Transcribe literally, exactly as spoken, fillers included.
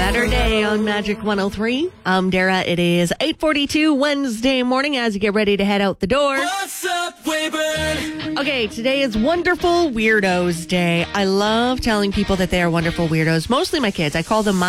Saturday on Magic one oh three. I'm Dara. It is eight forty-two Wednesday morning as you get ready to head out the door. What's up, Waybird? Okay, today is Wonderful Weirdos Day. I love telling people that they are wonderful weirdos, mostly my kids. I call them my